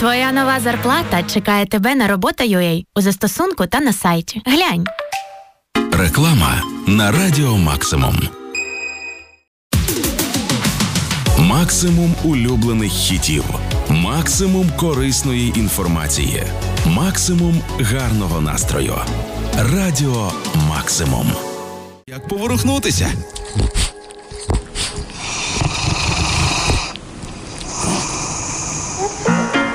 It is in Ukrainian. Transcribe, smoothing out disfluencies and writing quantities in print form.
Твоя нова зарплата чекає тебе на робота.ua у застосунку та на сайті. Глянь. Реклама на Радіо Максимум. Максимум улюблених хітів. Максимум корисної інформації. Максимум гарного настрою. Радіо Максимум. Як поворухнутися?